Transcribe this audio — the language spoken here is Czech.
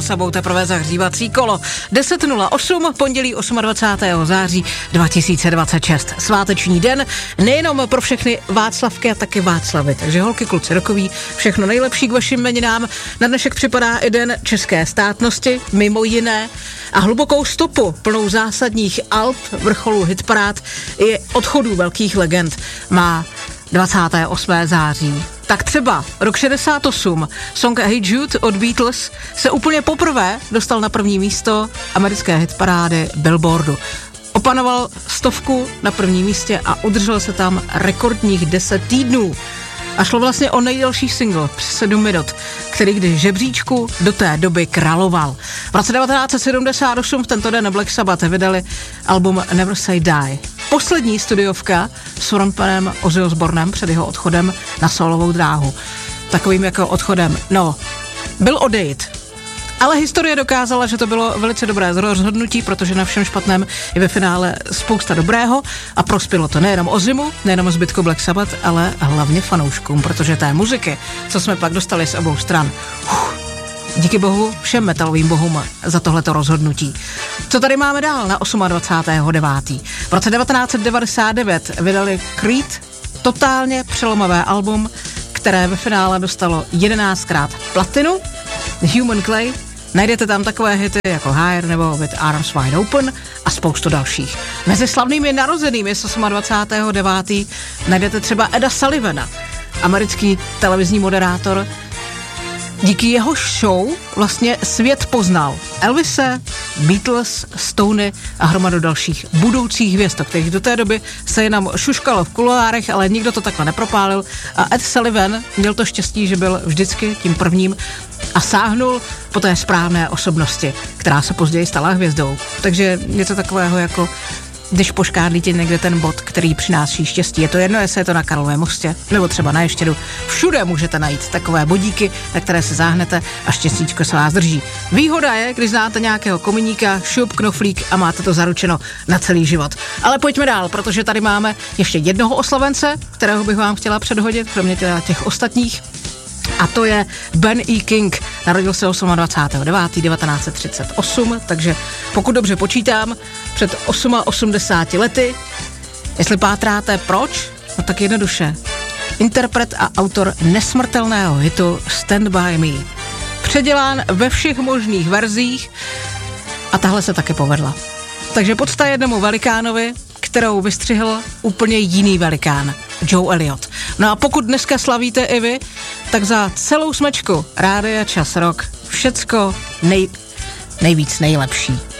sebou teprve zahřívací kolo. 10:08, pondělí 28. září 2026. Sváteční den nejenom pro všechny Václavky a taky Václavy. Takže holky, kluci, rokoví, všechno nejlepší k vašim jmeninám. Na dnešek připadá i den české státnosti, mimo jiné. A hlubokou stopu, plnou zásadních alb, vrcholů hitparád i odchodů velkých legend má 28. září. Tak třeba rok 68, song Hey Jude od Beatles se úplně poprvé dostal na první místo americké hitparády Billboardu. Opanoval 100 na prvním místě a udržel se tam rekordních 10 týdnů. A šlo vlastně o nejdelší single, přes 7 minut, který když žebříčku do té doby královal. V roce 1978 v tento den Black Sabbath vydali album Never Say Die. Poslední studiovka s frontmanem Ozzy Osbournem před jeho odchodem na solovou dráhu. Takovým jako odchodem, byl odejít. Ale historie dokázala, že to bylo velice dobré rozhodnutí, protože na všem špatném je ve finále spousta dobrého a prospělo to nejenom Ozzymu, nejenom zbytku Black Sabbath, ale hlavně fanouškům, protože té muziky, co jsme pak dostali z obou stran, díky bohu všem metalovým bohům za tohleto rozhodnutí. Co tady máme dál na 28.9. V roce 1999 vydali Creed, totálně přelomové album, které ve finále dostalo 11krát platinu, Human Clay. Najdete tam takové hity jako Higher nebo With Arms Wide Open a spoustu dalších. Mezi slavnými narozenými z 28.9. najdete třeba Eda Sullivana, americký televizní moderátor. Díky jeho show vlastně svět poznal Elvise, Beatles, Stony a hromadu dalších budoucích hvězd, kterých do té doby se jenom šuškalo v kuloárech, ale nikdo to takhle nepropálil. A Ed Sullivan měl to štěstí, že byl vždycky tím prvním a sáhnul po té správné osobnosti, která se později stala hvězdou. Takže něco takového jako když poškádlí ti někde ten bod, který přináší štěstí. Je to jedno, jestli je to na Karlovém mostě, nebo třeba na Ještědu. Všude můžete najít takové bodíky, na které se záhnete a štěstíčko se vás drží. Výhoda je, když znáte nějakého kominíka, šup, knoflík a máte to zaručeno na celý život. Ale pojďme dál, protože tady máme ještě jednoho oslavence, kterého bych vám chtěla předhodit, kromě těch ostatních. A to je Ben E. King. Narodil se 28.9.1938, takže pokud dobře počítám, před 88 lety. Jestli pátráte proč, no tak jednoduše. Interpret a autor nesmrtelného hitu Stand By Me. Předělán ve všech možných verzích a tahle se taky povedla. Takže podsta jednomu velikánovi, kterou vystřihl úplně jiný velikán, Joe Elliott. No a pokud dneska slavíte i vy, tak za celou smečku Rádia Čas Rock všecko nejvíc nejlepší.